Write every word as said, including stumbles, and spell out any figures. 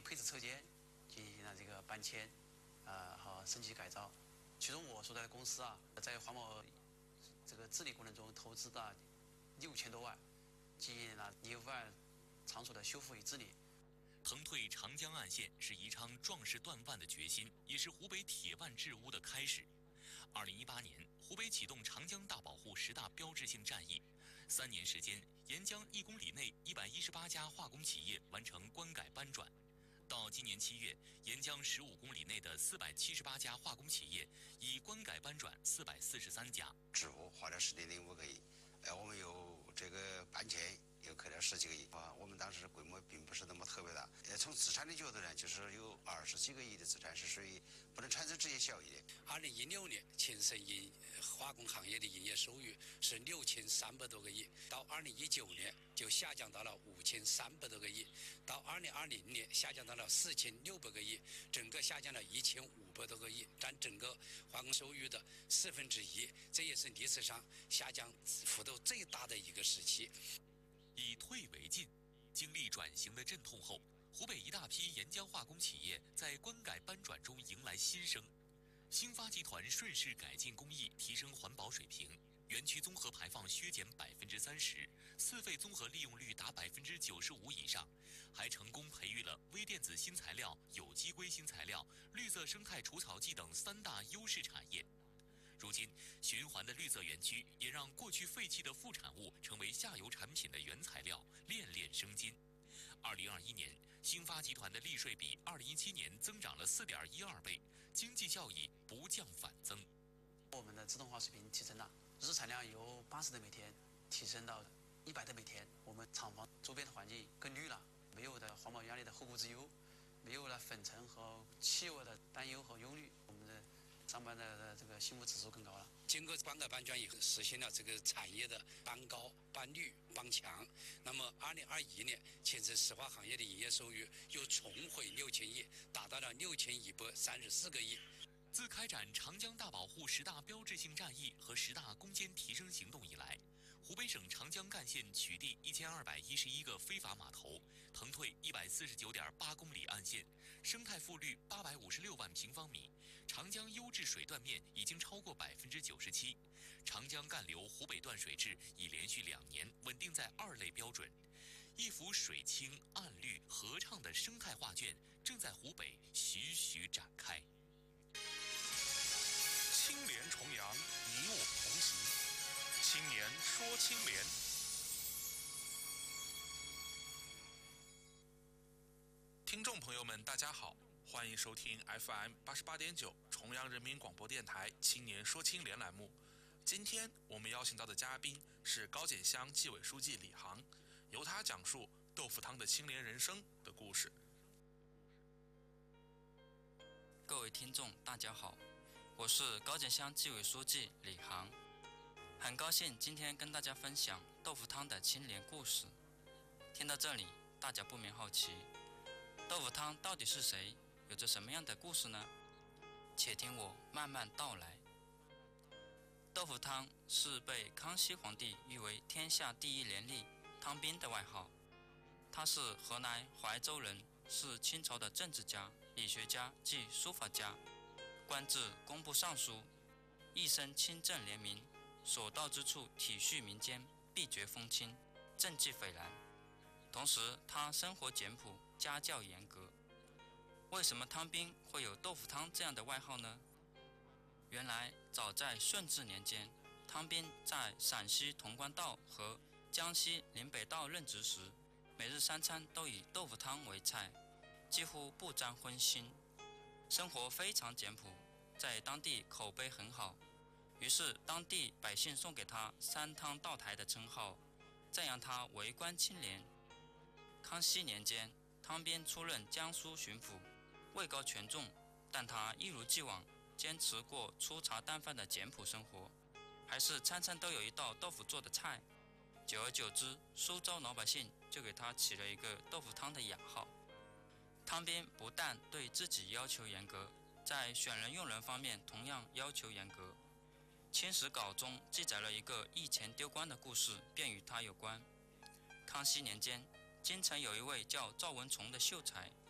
配置车间进行了这个搬迁，呃和升级改造。其中我所在的公司啊，在环保这个治理过程中投资了六千多万，进行了一万场所的修复与治理。 腾退长江岸线是宜昌壮士断腕的决心，也是湖北铁腕治污的开始。二零一八年，湖北启动长江大保护十大标志性战役，三年时间，沿江一公里内一百一十八家化工企业完成关改搬转。到今年七月，沿江十五公里内的四百七十八家化工企业已关改搬转四百四十三家。 植物花了十点零五个亿，呃，我们有这个搬迁。又扣了十几个亿啊！我们当时规模并不是那么特别大。呃，从资产的角度呢，就是有二十几个亿的资产是属于不能产生直接效益的。 二零一六年，全省营化工行业的营业收入是六千三百多个亿，到二零一九年就下降到了五千三百多个亿，到二零二零年下降到了四千六百个亿，整个下降了一千五百多个亿，占整个化工收入的四分之一，这也是历史上下降幅度最大的一个时期。 以退为进，经历转型的阵痛后，湖北一大批沿江化工企业在关改搬转中迎来新生。兴发集团顺势改进工艺，提升环保水平，园区综合排放削减百分之三十，四废综合利用率达百分之九十五以上，还成功培育了微电子新材料、有机硅新材料、绿色生态除草剂等三大优势产业。如今，循环的绿色园区也让过去废弃的副产物成为下游产品的原材料，链链生金。二零二一年，兴发集团的利税比二零一七年增长了四点一二倍，经济效益不降反增。 我们的自动化水平提升了，日产量由八十吨每天提升到一百吨每天。我们厂房周边的环境更绿了，没有的环保压力的后顾之忧，没有了粉尘和气味的担忧和忧虑。我们的上班的这个幸福指数更高了。 经过关改搬转以后，实现了这个产业的搬高、搬绿、搬强。那么，二零二一年，全省石化行业的营业收入又重回六千亿，达到了六千一百三十四个亿。 自开展长江大保护十大标志性战役和十大攻坚提升行动以来，湖北省长江干线取缔一千二百一十一个非法码头，腾退一百四十九点八公里岸线，生态复绿八百五十六万平方米，长江优质水段面已经超过百分之九十七，长江干流湖北段水质已连续两年稳定在二类标准，一幅水清岸绿合唱的生态画卷正在湖北徐徐展开。 青联重阳，你我同行。青年说青联。听众朋友们，大家好，欢迎收听 F M 八十八点九重阳人民广播电台青年说青联栏目。今天我们邀请到的嘉宾是高检乡纪委书记李航，由他讲述豆腐汤的青年人生的故事。 各位听众，大家好，我是高检乡纪委书记李航，很高兴今天跟大家分享豆腐汤的青年故事。听到这里，大家不免好奇，豆腐汤到底是谁，有着什么样的故事呢？且听我慢慢道来。豆腐汤是被康熙皇帝誉为天下第一廉吏汤斌的外号。他是河南怀州人，是清朝的政治家、理学家及书法家，官至工部尚书，一生清正廉明，所到之处体恤民间，必绝风清，政绩斐然。同时他生活简朴，家教严格。为什么汤斌会有豆腐汤这样的外号呢？原来早在顺治年间，汤斌在陕西潼关道和江西临北道任职时，每日三餐都以豆腐汤为菜，几乎不沾荤腥，生活非常简朴，在当地口碑很好。于是当地百姓送给他三汤道台的称号，赞扬他为官清廉。康熙年间，汤斌出任江苏巡抚，位高权重，但他一如既往坚持过粗茶淡饭的简朴生活，还是餐餐都有一道豆腐做的菜。久而久之，苏州老百姓就给他起了一个豆腐汤的雅号。汤斌不但对自己要求严格，在选人用人方面同样要求严格。清史稿中记载了一个以钱丢官的故事，便与他有关。康熙年间，京城有一位叫赵文崇的秀才，